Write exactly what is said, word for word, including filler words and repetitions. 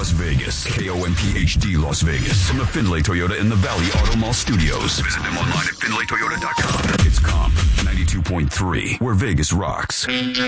Las Vegas. K O M P H D Las Vegas. From the Findlay Toyota in the Valley Auto Mall Studios. Visit them online at Findlay Toyota dot com. It's Comp ninety-two point three, where Vegas rocks.